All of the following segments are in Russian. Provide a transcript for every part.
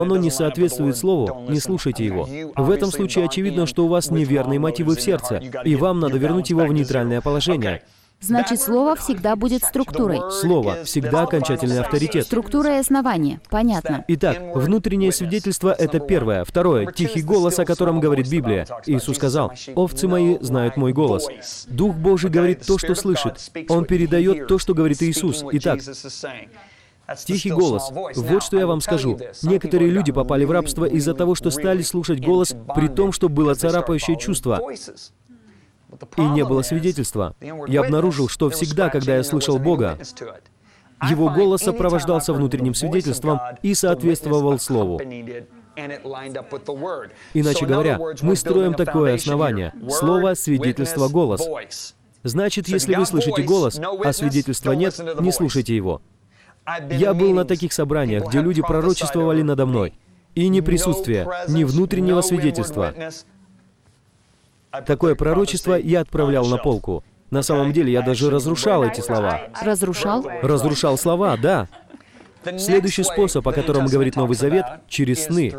оно не соответствует Слову, не слушайте его. В этом случае очевидно, что у вас неверные мотивы в сердце, и вам надо вернуть его в нейтральное положение. Значит, Слово всегда будет структурой. Слово всегда окончательный авторитет. Структура и основание. Понятно. Итак, внутреннее свидетельство — это первое. Второе — тихий голос, о котором говорит Библия. Иисус сказал: «Овцы мои знают мой голос». Дух Божий говорит то, что слышит. Он передает то, что говорит Иисус. Итак, тихий голос. Вот что я вам скажу. Некоторые люди попали в рабство из-за того, что стали слушать голос, при том, что было царапающее чувство. И не было свидетельства. Я обнаружил, что всегда, когда я слышал Бога, Его голос сопровождался внутренним свидетельством и соответствовал Слову. Иначе говоря, мы строим такое основание. Слово, свидетельство, голос. Значит, если вы слышите голос, а свидетельства нет, не слушайте его. Я был на таких собраниях, где люди пророчествовали надо мной. И ни присутствия, ни внутреннего свидетельства. Такое пророчество я отправлял на полку. На самом деле, я даже разрушал эти слова. Разрушал? Разрушал слова, да. Следующий способ, о котором говорит Новый Завет, через сны.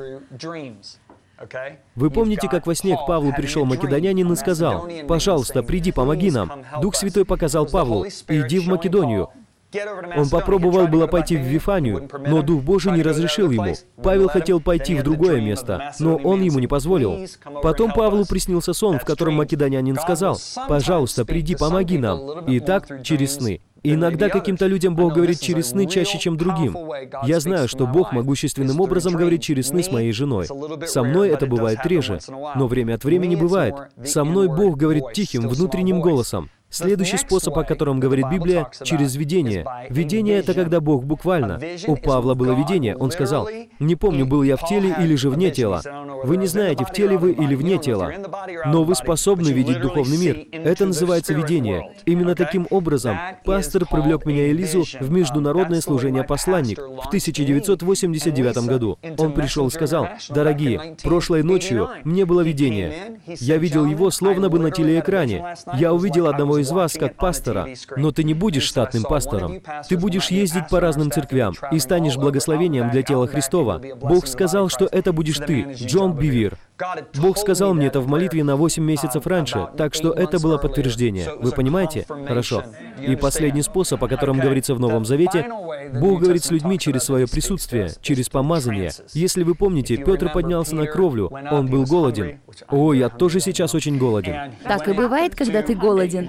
Вы помните, как во сне к Павлу пришел македонянин и сказал: «Пожалуйста, приди, помоги нам». Дух Святой показал Павлу: «Иди в Македонию». Он попробовал было пойти в Вифанию, но Дух Божий не разрешил ему. Павел хотел пойти в другое место, но он ему не позволил. Потом Павлу приснился сон, в котором македонянин сказал: «Пожалуйста, приди, помоги нам». И так через сны. Иногда каким-то людям Бог говорит через сны чаще, чем другим. Я знаю, что Бог могущественным образом говорит через сны с моей женой. Со мной это бывает реже, но время от времени бывает. Со мной Бог говорит тихим, внутренним голосом. Следующий способ, о котором говорит Библия, через видение. Видение — это когда Бог буквально. У Павла было видение. Он сказал: «Не помню, был я в теле или же вне тела». Вы не знаете, в теле вы или вне тела, но вы способны видеть духовный мир. Это называется видение. Именно таким образом пастор привлек меня и Лизу в международное служение «Посланник» в 1989 году. Он пришел и сказал: «Дорогие, прошлой ночью мне было видение. Я видел его словно бы на телеэкране. Я увидел одного из вас как пастора, но ты не будешь штатным пастором. Ты будешь ездить по разным церквям и станешь благословением для тела Христова. Бог сказал, что это будешь ты, Джон Бивир». Бог сказал мне это в молитве на 8 месяцев раньше, так что это было подтверждение. Вы понимаете? Хорошо. И последний способ, о котором говорится в Новом Завете, Бог говорит с людьми через свое присутствие, через помазание. Если вы помните, Петр поднялся на кровлю, он был голоден. О, я тоже сейчас очень голоден. Так и бывает, когда ты голоден.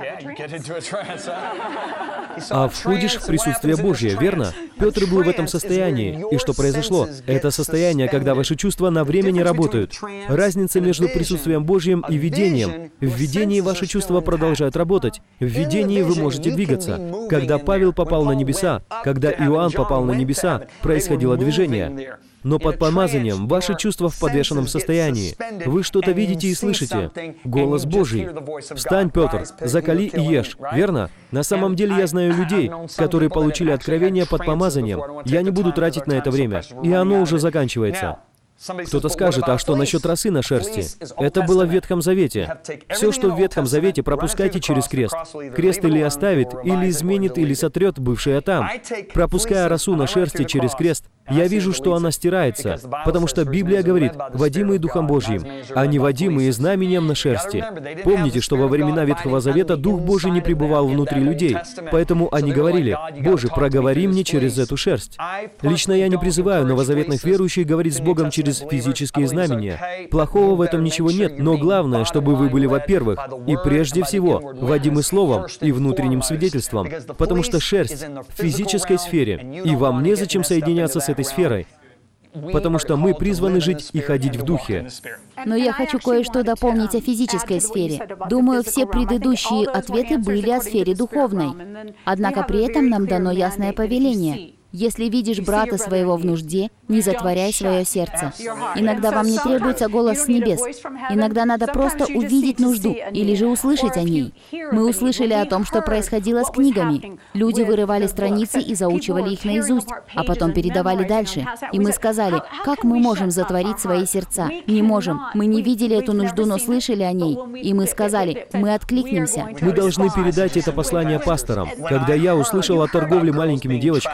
А входишь в присутствие Божье, верно? Петр был в этом состоянии. И что произошло? Это состояние, когда ваши чувства на время не работают. Разница между присутствием Божьим и видением. В видении ваши чувства продолжают работать. В видении вы можете двигаться. Когда Павел попал на небеса, когда Иоанн попал на небеса, происходило движение. Но под помазанием ваши чувства в подвешенном состоянии. Вы что-то видите и слышите. Голос Божий. «Встань, Петр, закали и ешь». Верно? На самом деле я знаю людей, которые получили откровение под помазанием. Я не буду тратить на это время. И оно уже заканчивается. Кто-то скажет: а что насчет росы на шерсти? Это было в Ветхом Завете. Все, что в Ветхом Завете, пропускайте через крест. Крест или оставит, или изменит, или сотрет бывшее там. Пропуская росу на шерсти через крест, я вижу, что она стирается, потому что Библия говорит: «Водимые Духом Божьим», а не водимые знамением на шерсти. Помните, что во времена Ветхого Завета Дух Божий не пребывал внутри людей, поэтому они говорили: «Боже, проговори мне через эту шерсть». Лично я не призываю новозаветных верующих говорить с Богом через физические знамения. Плохого в этом ничего нет, но главное, чтобы вы были, во-первых, и прежде всего, водимы Словом и внутренним свидетельством, потому что шерсть в физической сфере, и вам незачем соединяться с этой сферой, потому что мы призваны жить и ходить в Духе. Но я хочу кое-что дополнить о физической сфере. Думаю, все предыдущие ответы были о сфере духовной. Однако при этом нам дано ясное повеление. Если видишь брата своего в нужде, не затворяй свое сердце. Иногда вам не требуется голос с небес. Иногда надо просто увидеть нужду или же услышать о ней. Мы услышали о том, что происходило с книгами. Люди вырывали страницы и заучивали их наизусть, а потом передавали дальше. И мы сказали: как мы можем затворить свои сердца? Не можем. Мы не видели эту нужду, но слышали о ней. И мы сказали: мы откликнемся. Мы должны передать это послание пасторам. Когда я услышал о торговле маленькими девочками,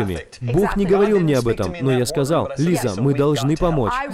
Бог не говорил мне об этом, но я сказал: Лиза, мы должны помочь.